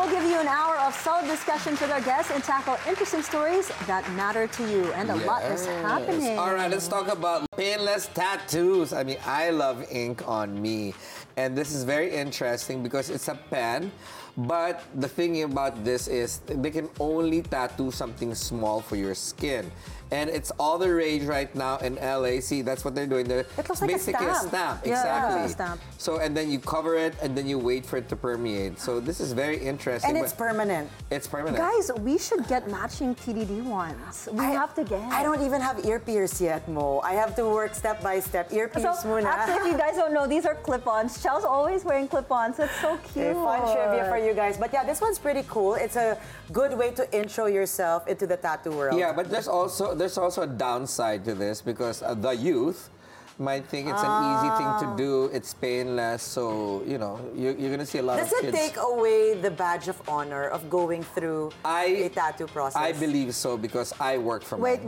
we'll give you an hour of solid discussions with our guests and tackle interesting stories that matter to you. And a lot is happening. All right, let's talk about painless tattoos. I mean, I love ink on me. And this is very interesting because it's a pen. But the thing about this is they can only tattoo something small for your skin. And it's all the rage right now in LA. See, that's what they're doing. It looks like basically a stamp. Exactly. A stamp. So, and then you cover it, and then you wait for it to permeate. So this is very interesting. And it's permanent. It's permanent. Guys, we should get matching TDD ones. We have to get. I don't even have ear pierce yet, Mo. I have to work step by step. Ear pierce muna. Actually, if you guys don't know, these are clip-ons. Chel's always wearing clip-ons. It's so cute. Okay, fun trivia for you guys. But yeah, this one's pretty cool. It's a good way to intro yourself into the tattoo world. Yeah, but there's also a downside to this because the youth might think it's an easy thing to do. It's painless, so you know you're gonna see a lot Does of it kids. take away the badge of honor of going through a tattoo process? I believe so because I work from Wait.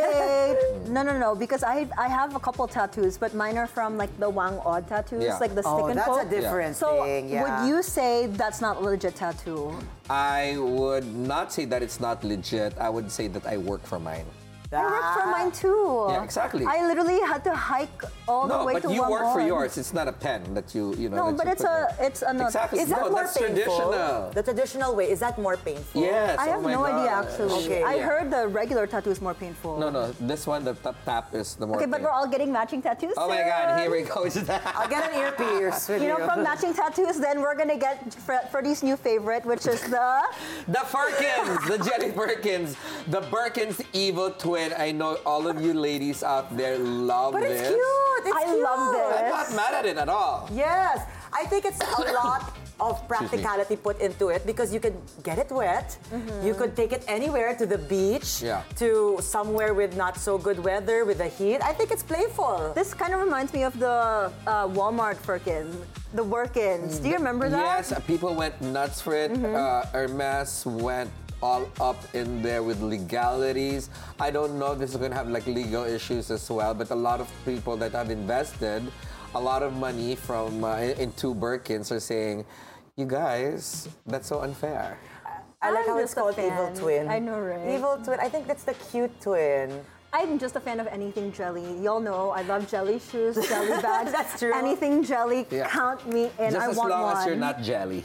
No. Because I have a couple tattoos, but mine are from like the Wang Od tattoos, Yeah. like the stick and that's poke. a different So thing. Yeah. would you say that's not a legit tattoo? I would not say that it's not legit. I would say that I work for mine. I work for mine too. Yeah, exactly. I literally had to hike all the way to No, but you work for Wangod. yours. It's not a pen that you know. No, that but you it's put a there. it's a Exactly. Is that No, more that's painful? traditional. The traditional way, is that more painful? Yes. I have oh my no idea gosh. actually. Okay. I Yeah. heard the regular tattoo is more painful. No. This one, the tap is the more. Okay, but we're painful. all getting matching tattoos. Oh my soon. God! Here we go. I'll get an ear pierce with You know, from matching tattoos, then we're gonna get Freddie's new favorite, which is The Firkins, the Jelly Firkins, the Birkins Evil Twin. I know all of you ladies out there love But this. it's cute. It's I cute. love this. I'm not mad at it at all. Yes, I think it's a lot of practicality put into it because you could get it wet, you could take it anywhere to the beach, Yeah. to somewhere with not so good weather with the heat. I think it's playful. This kind of reminds me of the Walmart Firkin, the Workins. Do you remember that? Yes, people went nuts for it. Hermes went all up in there with legalities. I don't know if this is going to have like legal issues as well, but a lot of people that have invested a lot of money from into Birkins are saying, you guys, that's so unfair. I like I'm how it's just a called Evil fan. Twin. I know, right? Evil Twin. I think that's the cute twin. I'm just a fan of anything jelly. Y'all know I love jelly shoes, jelly bags. That's true. Anything jelly, Yeah. count me in. Just I as want long one. as you're not jelly.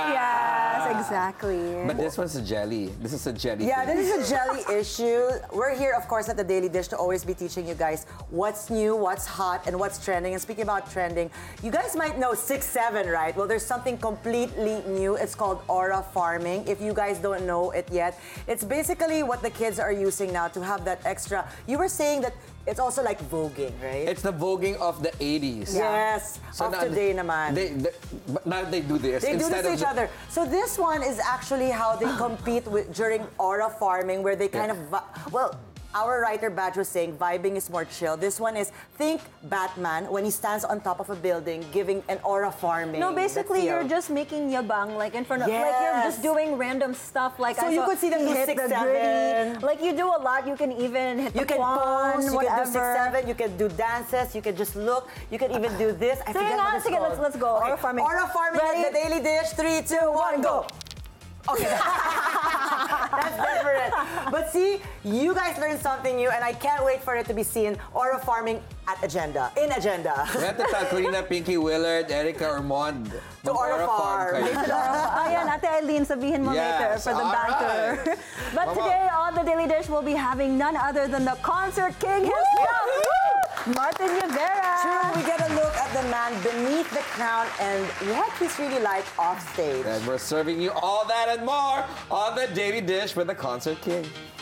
Yes, exactly. But this one's a jelly. This is a jelly. Yeah, thing. this is a jelly issue. We're here, of course, at the Daily Dish to always be teaching you guys what's new, what's hot, and what's trending. And speaking about trending, you guys might know 6'7", right? Well, there's something completely new. It's called aura farming. If you guys don't know it yet, it's basically what the kids are using now to have that extra. You were saying that it's also like voguing, right? It's the voguing of the 80s. Yes, So of now today naman. But now they do this. They do this instead to of each the- other. So this one is actually how they compete with during aura farming, where they kind of our writer Badge was saying vibing is more chill. This one is think Batman when he stands on top of a building giving an aura farming. No, basically the feel. you're just making yabang like in front of, like Yes. you're just doing random stuff. Like So I you saw could see them he do hit 6'7". the gritty. Like you do a lot. You can even hit You the can quan, pose, you whatever. can do 6'7", you can do dances, you can just look, you can even do this. I forget what it's called. Let's go. Okay. Aura farming. Aura farming Ready? at the Daily Dish. 3, 2, 1, go. Okay. That's different. But see, you guys learned something new, and I can't wait for it to be seen. Aura farming at Agenda. In Agenda. We have to tell Karina, Pinky Willard, Erica Ormond. To Aura Farm. Ayan, Ate Eileen, sabihin mo Yes, later for the all banter. right. But Come today on the Daily Dish, we'll be having none other than the concert king himself, Martin Rivera. True, we get a look at the man beneath the crown and what he's really like off stage. And we're serving you all that and more on the Daily Dish with the Concert King.